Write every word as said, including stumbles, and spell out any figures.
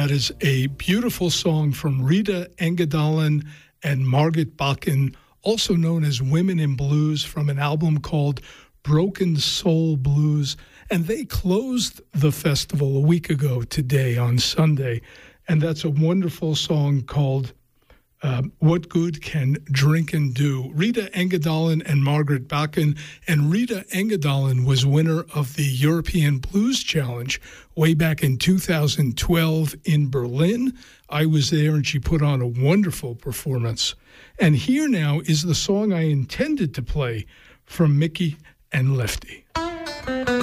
that is a beautiful song from Rita Engadalen and Margaret Bakken, also known as Women in Blues, from an album called Broken Soul Blues. And they closed the festival a week ago today on Sunday. And that's a wonderful song called uh, What Good Can Drinkin' Do? Rita Engadalen and Margaret Bakken. And Rita Engadalen was winner of the European Blues Challenge way back in two thousand twelve in Berlin. I was there and she put on a wonderful performance. And here now is the song I intended to play from Mickey and Lefty.